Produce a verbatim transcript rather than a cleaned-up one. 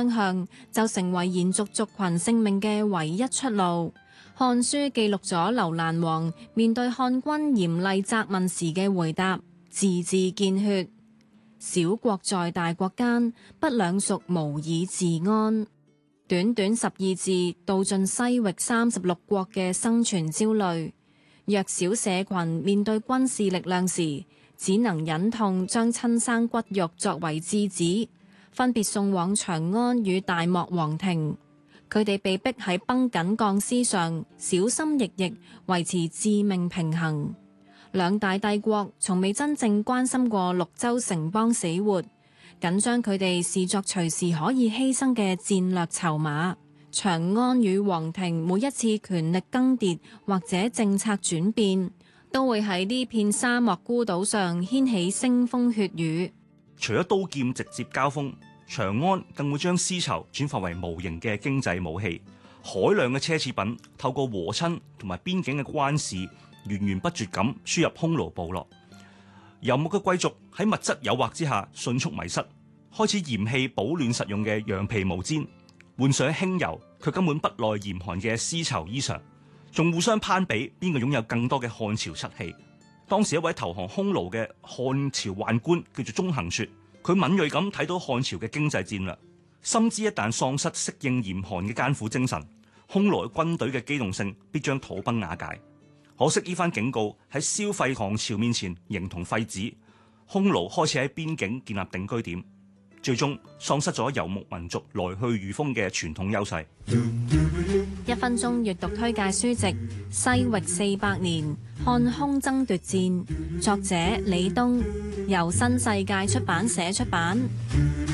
雙向，就成為延續族群性命嘅唯一出路。《漢書》記錄咗樓蘭王面對漢軍嚴厲責問時嘅回答：字字見血。小國在大國間，不兩屬，無以自安。短短十二字，道盡西域三十六國嘅生存焦慮。弱小社群面對軍事力量時，只能忍痛將親生骨肉作為質子，分別送往長安與大漠王庭。佢哋被逼喺繃緊鋼絲上，小心翼翼維持致命平衡。兩大帝國從未真正關心過六州城邦死活，僅將佢哋視作隨時可以犧牲嘅戰略籌碼。長安與皇庭每一次權力更迭或者政策轉變，都會喺呢片沙漠孤島上掀起腥風血雨。 除咗刀劍直接交鋒，長安更會將絲綢轉化為無形嘅經濟武器。海量嘅奢侈品透過和親同埋邊境嘅關市，源源不絕咁輸入匈奴部落。游牧嘅貴族喺物質誘惑之下迅速迷失，開始嫌棄保暖實用嘅羊皮毛氈，換上輕柔卻根本不耐嚴寒嘅絲綢衣裳，仲互相攀比邊個擁有更多嘅漢朝漆器。當時一位投降匈奴嘅漢朝宦官叫做鍾行說，佢敏銳咁睇到漢朝嘅經濟戰略，深知一旦喪失適應嚴寒嘅艱苦精神，匈奴軍隊嘅機動性必將土崩瓦解。可惜呢番警告喺消費狂潮面前形同廢紙，匈奴開始喺邊境建立定居點，最終喪失咗游牧民族來去如風嘅傳統優勢。 一分鐘閱讀推介書籍《西域四百年：漢匈爭奪戰》，作者李東，由新世界出版社出版。